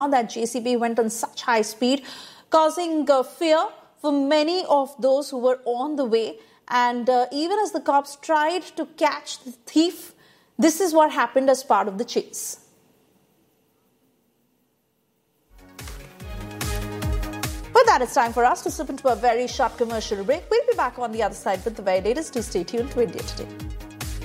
that JCB went on such high speed, causing fear for many of those who were on the way. And even as the cops tried to catch the thief, this is what happened as part of the chase. With that, it's time for us to slip into a very short commercial break. We'll be back on the other side with the very latest. Do stay tuned to India Today.